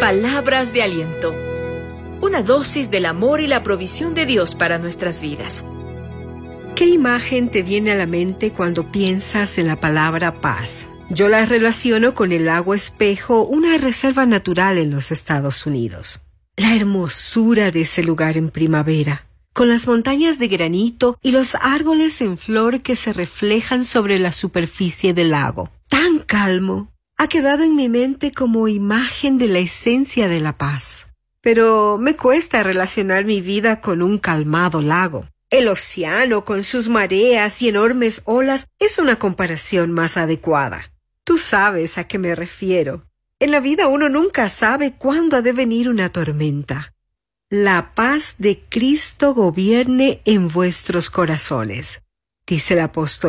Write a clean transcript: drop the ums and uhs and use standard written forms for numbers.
Palabras de aliento. Una dosis del amor y la provisión de Dios para nuestras vidas. ¿Qué imagen te viene a la mente cuando piensas en la palabra paz? Yo la relaciono con el lago Espejo, una reserva natural en los Estados Unidos. La hermosura de ese lugar en primavera, con las montañas de granito y los árboles en flor que se reflejan sobre la superficie del lago. Tan calmo, ha quedado en mi mente como imagen de la esencia de la paz. Pero me cuesta relacionar mi vida con un calmado lago. El océano, con sus mareas y enormes olas, es una comparación más adecuada. Tú sabes a qué me refiero. En la vida uno nunca sabe cuándo ha de venir una tormenta. La paz de Cristo gobierne en vuestros corazones, dice el apóstol